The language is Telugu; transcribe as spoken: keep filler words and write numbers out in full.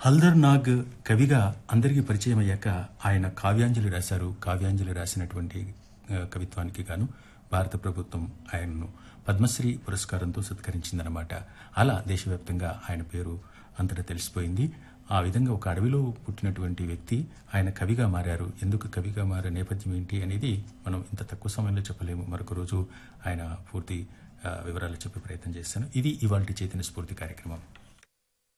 హల్దర్ నాగ్ కవిగా అందరికీ పరిచయం అయ్యాక ఆయన కావ్యాంజలి రాశారు. కావ్యాంజలి రాసినటువంటి ఆ, కవిత్వానికి గాను భారత ప్రభుత్వం ఆయనను పద్మశ్రీ పురస్కారంతో సత్కరించిందనమాట. అలా దేశవ్యాప్తంగా ఆయన పేరు అంతటా తెలిసిపోయింది. ఆ విధంగా ఒక అడవిలో పుట్టినటువంటి వ్యక్తి ఆయన కవిగా మారారు. ఎందుకు కవిగా మారే నేపథ్యం ఏంటి అనేది మనం ఇంత తక్కువ సమయంలో చెప్పలేము. మరొక రోజు ఆయన పూర్తి ఆ, వివరాలు చెప్పే ప్రయత్నం చేస్తాను. ఇది ఇవాల్టి చైతన్య స్ఫూర్తి కార్యక్రమం.